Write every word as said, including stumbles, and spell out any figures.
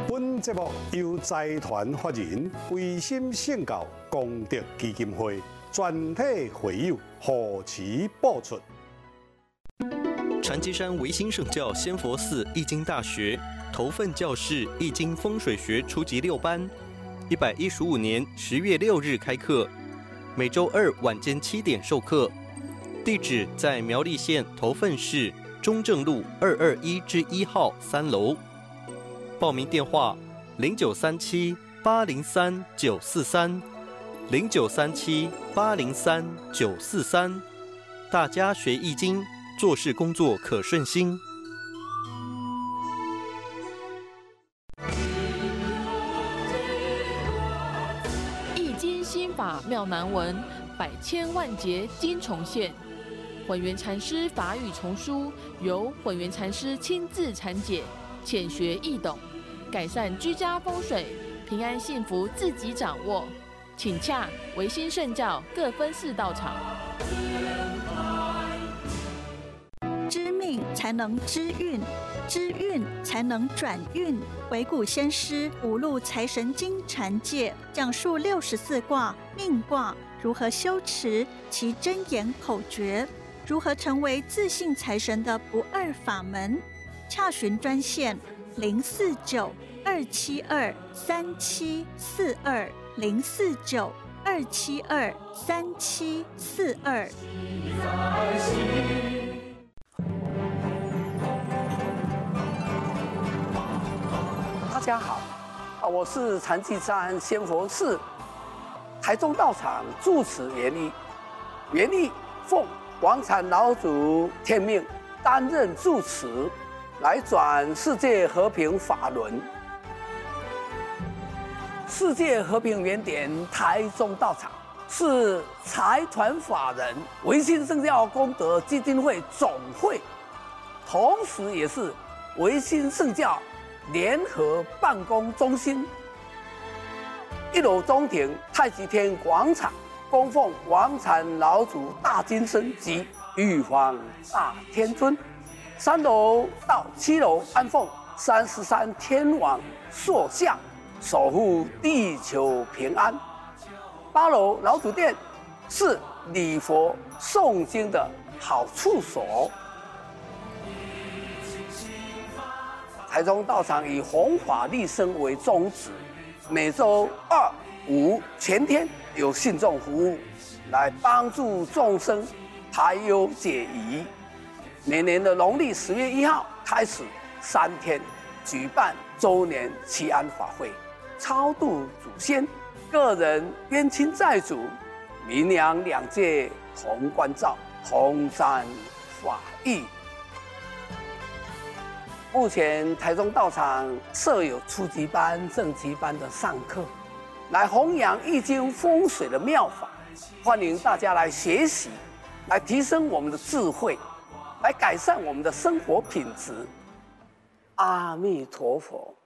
本节目由财团法人维心圣教功德基金会全体会友护持播出。 禅机山维新圣教仙佛寺易经大学头份教室易经风水学初级六班，一百一十五年十月六日开课，每周二晚间七点授课。地址在苗栗县头份市中正路二二一之一号三楼。报名电话：零九三七八零三九四三，零九三七八零三九四三。大家学易经，做事工作可顺心。 易经心法妙难闻，百千万劫经重现。混元禅师法语丛书由混元禅师亲自阐解，浅学易懂，改善居家风水，平安幸福自己掌握。请洽维新圣教各分寺道场。 知命才能知运，知运才能转运。惟古先师五路财神经禅界讲述六十四卦命卦如何修持，其真言口诀，如何成为自信财神的不二法门。洽询专线零四九二七二三七四二零四九二七二三七四二。 大家好，啊，我是禅机山仙佛寺台中道场住持袁立，袁立奉广产老祖天命，担任住持，来转世界和平法轮。世界和平原点台中道场是财团法人维新圣教功德基金会总会，同时也是维新圣教联合办公中心。一楼中庭太极天广场供奉广产老祖大金身及玉皇大天尊，三楼到七楼安奉三十三天王塑像，守护地球平安。八楼老祖殿是礼佛诵经的好处所。台中道场以弘法利生为宗旨，每周二、五全天有信众服务，来帮助众生排忧解疑。每年的农历十月一号开始，三天举办周年祈安法会，超度祖先、个人冤亲债主、民良两界同关照，同沾法益。目前台中道场设有初级班、正级班的上课，来弘扬易经风水的妙法，欢迎大家来学习，来提升我们的智慧，来改善我们的生活品质。阿弥陀佛。